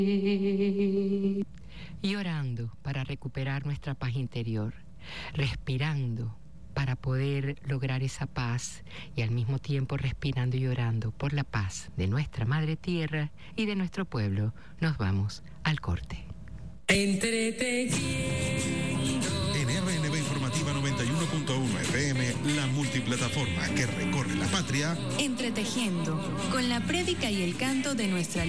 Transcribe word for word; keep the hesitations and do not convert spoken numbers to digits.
Y orando para recuperar nuestra paz interior, respirando para poder lograr esa paz y al mismo tiempo respirando y orando por la paz de nuestra madre tierra y de nuestro pueblo, nos vamos al corte. Entretejiendo. En R N B Informativa noventa y uno punto uno F M, la multiplataforma que recorre la patria. Entretejiendo, con la prédica y el canto de nuestra